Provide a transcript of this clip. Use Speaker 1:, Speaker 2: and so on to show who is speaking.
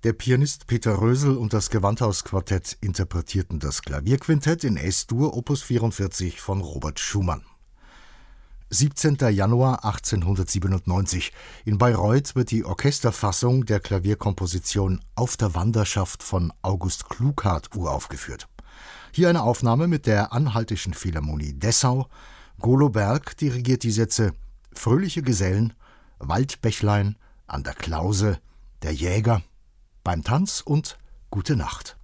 Speaker 1: Der Pianist Peter Rösel und das Gewandhaus-Quartett interpretierten das Klavierquintett in Es-Dur Opus 44 von Robert Schumann. 17. Januar 1897. In Bayreuth wird die Orchesterfassung der Klavierkomposition Auf der Wanderschaft von August Klughardt uraufgeführt. Hier eine Aufnahme mit der Anhaltischen Philharmonie Dessau. Golo Berg dirigiert die Sätze Fröhliche Gesellen, Waldbächlein, An der Klause, Der Jäger, Beim Tanz und Gute Nacht.